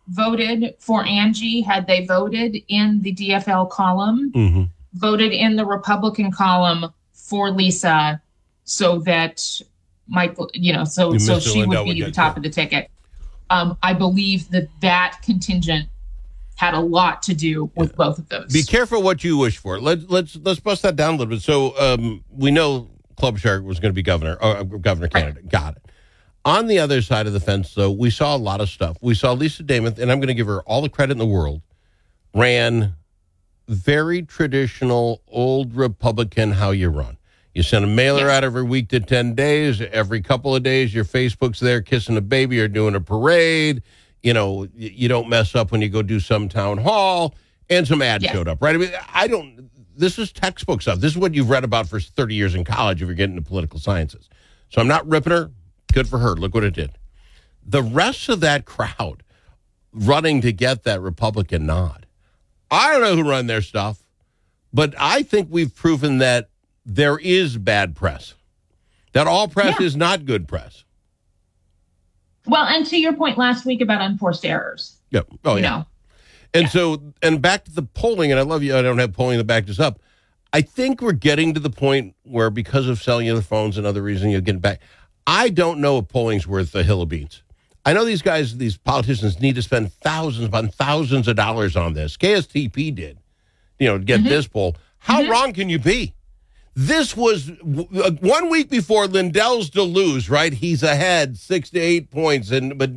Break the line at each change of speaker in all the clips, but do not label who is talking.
voted for Angie had they voted in the DFL column, voted in the Republican column for Lisa, so that Michael, so she would be the top of the ticket. I believe that contingent had a lot to do with both of those.
Be careful what you wish for. Let's bust that down a little bit. So we know Klobuchar was going to be governor candidate. Right. Got it. On the other side of the fence, though, we saw a lot of stuff. We saw Lisa Damon, and I'm going to give her all the credit in the world, ran very traditional old Republican how you run. You send a mailer out every week to 10 days. Every couple of days, your Facebook's there kissing a baby or doing a parade. You don't mess up when you go do some town hall. And some ads showed up, right? I mean, this is textbook stuff. This is what you've read about for 30 years in college if you're getting into political sciences. So I'm not ripping her. Good for her. Look what it did. The rest of that crowd running to get that Republican nod. I don't know who run their stuff, but I think we've proven that there is bad press, that all press is not good press.
Well, and to your point last week about unforced errors.
Yep. Oh, yeah. And back to the polling, and I love you, I don't have polling to back this up. I think we're getting to the point where because of cellular phones and other reasons you're getting back. I don't know if polling's worth a hill of beans. I know these politicians need to spend thousands upon thousands of dollars on this. KSTP did, to get this poll. How wrong can you be? This was 1 week before Lindell's to lose, right? He's ahead 6 to 8 points. But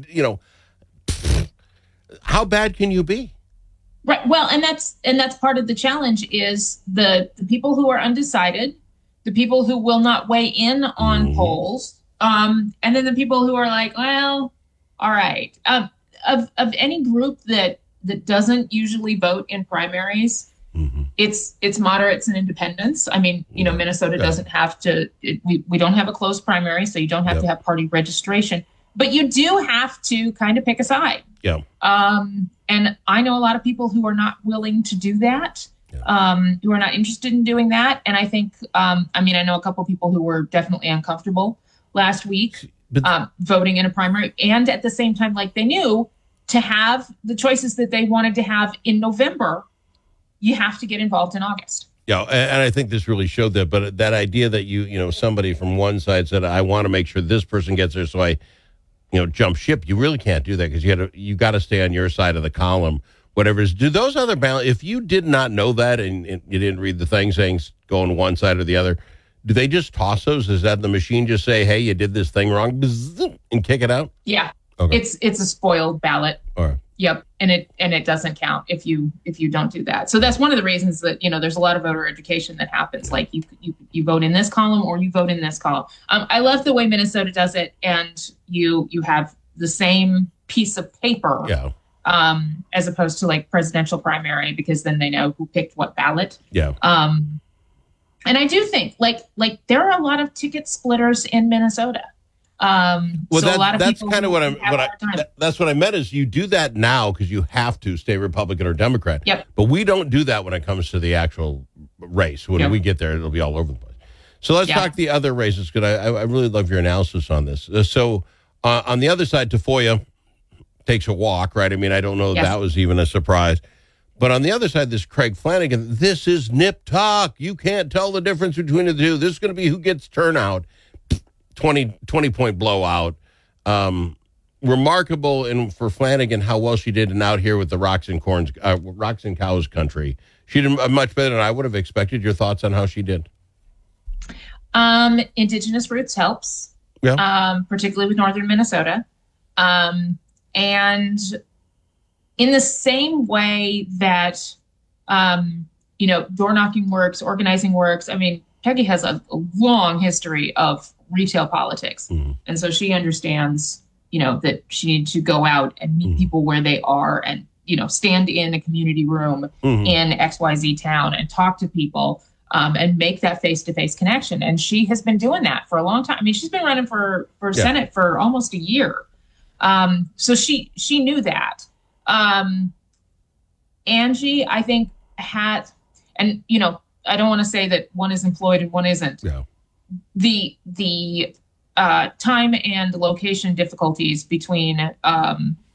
how bad can you be?
Right. Well, and that's part of the challenge is the people who are undecided, the people who will not weigh in on polls, and then the people who are like, well, all right. Of any group that doesn't usually vote in primaries, it's moderates and independents. I mean, Minnesota doesn't have to. We don't have a closed primary, so you don't have to have party registration. But you do have to kind of pick a side.
Yeah.
And I know a lot of people who are not willing to do that, who are not interested in doing that. And I think, I know a couple of people who were definitely uncomfortable last week voting in a primary. And at the same time, like they knew to have the choices that they wanted to have in November, you have to get involved in August.
Yeah, and I think this really showed that. But that idea that somebody from one side said, I want to make sure this person gets there, so I jump ship. You really can't do that because you got to stay on your side of the column. Whatever it is. Do those other balance? If you did not know that and you didn't read the thing saying go on one side or the other, do they just toss those? Is that the machine just say, "Hey, you did this thing wrong," and kick it out?
Yeah, okay. It's a spoiled ballot.
All right.
Yep, and it doesn't count if you don't do that. So that's one of the reasons that there's a lot of voter education that happens. Like you vote in this column or you vote in this column. I love the way Minnesota does it, and you have the same piece of paper, as opposed to like presidential primary, because then they know who picked what ballot.
Yeah.
And I do think like there are a lot of ticket splitters in Minnesota.
That's kind of that's what I meant is you do that now because you have to stay Republican or Democrat.
Yep.
But we don't do that when it comes to the actual race. When we get there, it'll be all over the place. So let's talk the other races because I really love your analysis on this. So on the other side, Tafoya takes a walk, right? I mean, I don't know if that was even a surprise. But on the other side, this Craig Flanagan, this is nip tuck. You can't tell the difference between the two. This is going to be who gets turnout. 20-point blowout. Remarkable for Flanagan how well she did and out here with the Rocks and Cows country. She did much better than I would have expected. Your thoughts on how she did?
Indigenous roots helps, particularly with northern Minnesota. And in the same way that, door knocking works, organizing works. I mean, Peggy has a long history of retail politics. And so she understands, that she needs to go out and meet people where they are and, stand in a community room in XYZ town and talk to people and make that face-to-face connection. And she has been doing that for a long time. I mean, she's been running for Senate for almost a year. So she knew that. Angie, I think had, and, I don't want to say that one is employed and one isn't.
Yeah.
The time and location difficulties between